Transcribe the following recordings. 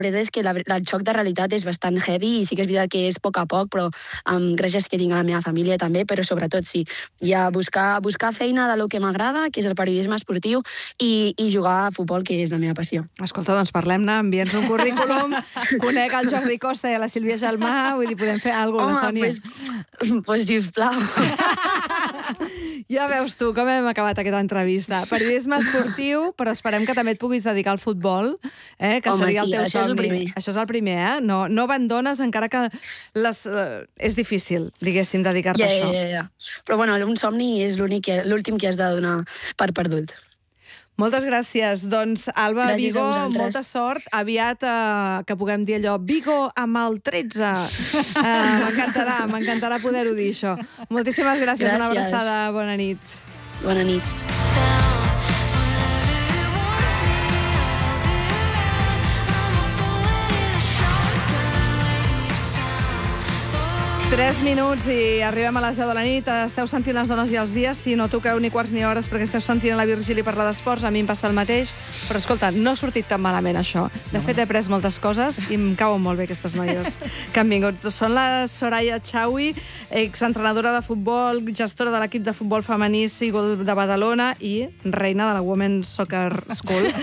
veritat és que el xoc de realitat és bastant heavy i sí que és veritat que és a poc, però gràcies que tinc a la meva família també, però sobretot sí, ja buscar feina de lo que m'agrada, que és el periodisme esportiu, i jugar a futbol, que és la meva passió. Escolta, doncs parlem-ne, envia'ns un currículum, conec el Jordi Costa i la Sílvia Gelmà, vull dir, podem fer alguna cosa, la Sònia. Pues sisplau. Ja veus tu com hem acabat aquesta entrevista. Periodisme esportiu, però esperem que també et puguis dedicar al futbol, que seria el teu somni. Això és el primer, No abandones, encara que és difícil, diguéssim, dedicar-te a això. Ja. Però bueno, un somni és l'últim que has de donar per perdut. Moltes gràcies. Doncs, Alba, gràcies Vigo, molta sort. Aviat que puguem dir allò, Vigo amb el 13. M'encantarà poder-ho dir, això. Moltíssimes gràcies. Una abraçada. Bona nit. Bona nit. 3 minuts i arribem a les 10 de la nit. Esteu sentint Les dones i els dies. Si no toqueu ni quarts ni hores perquè esteu sentint la Virgili parlar d'esports, a mi em passa el mateix. Però escolta, no ha sortit tan malament això. De fet, he après moltes coses i em cauen molt bé aquestes noies que han vingut. Són la Soraya Chaui, exentrenadora de futbol, gestora de l'equip de futbol femení Seagull de Badalona i reina de la Women's Soccer School.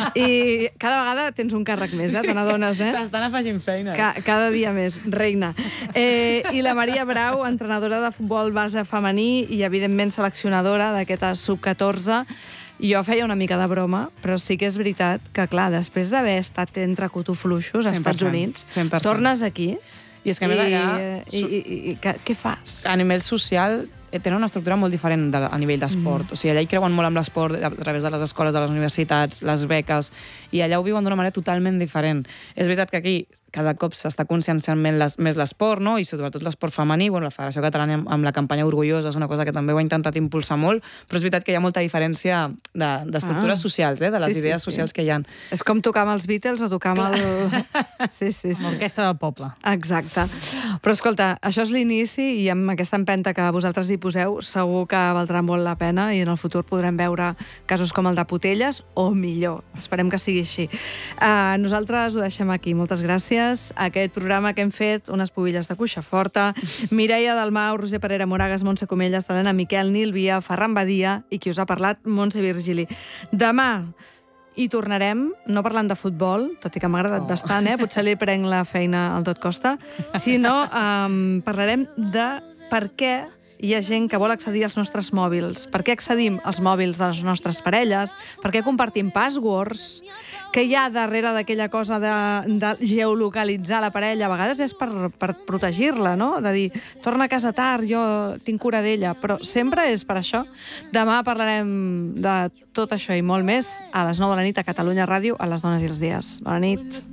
I cada vegada tens un càrrec més, te n'adones, T'estan afegint feina. Cada dia més, reina. I la Maria Brau, entrenadora de futbol base femení i, evidentment, seleccionadora d'aquesta sub-14. Jo feia una mica de broma, però sí que és veritat que, clar, després d'haver estat entre cotufluixos als Estats Units, 100%. Tornes aquí i és que, a més, allà... I què fas? A nivell social tenen una estructura molt diferent a nivell d'esport. O sigui, allà hi creuen molt amb l'esport a través de les escoles, de les universitats, les beques, i allà ho viuen d'una manera totalment diferent. És veritat que aquí cada cop s'està conscienciant més l'esport, no? I sobretot l'esport femení. Bueno, la Federació Catalana amb la campanya Orgullosa és una cosa que també ho ha intentat impulsar molt, però és veritat que hi ha molta diferència d'estructures socials, de les idees socials que hi ha. És com tocar amb els Beatles o tocar amb el... Sí. L'orquestra del poble. Exacte. Però escolta, això és l'inici i amb aquesta empenta que vosaltres hi poseu segur que valdrà molt la pena i en el futur podrem veure casos com el de Potelles o millor. Esperem que sigui així. Nosaltres ho deixem aquí. Moltes gràcies. Aquest programa que hem fet, unes pubilles de cuixa forta, Mireia Dalmau, Roger Parera Moragas, Montse Comelles, Helena Miquel, Nil Via, Ferran Badia i qui us ha parlat, Montse Virgili. Demà hi tornarem, no parlant de futbol, tot i que m'ha agradat bastant, potser li prenc la feina al Tot Costa, sinó parlarem de per què hi ha gent que vol accedir als nostres mòbils. Per què accedim als mòbils de les nostres parelles? Per què compartim passwords? Què hi ha darrere d'aquella cosa de geolocalitzar la parella? A vegades és per protegir-la, no? De dir, torna a casa tard, jo tinc cura d'ella. Però sempre és per això. Demà parlarem de tot això i molt més a les 9 de la nit a Catalunya Ràdio, a Les dones i els dies. Bona nit.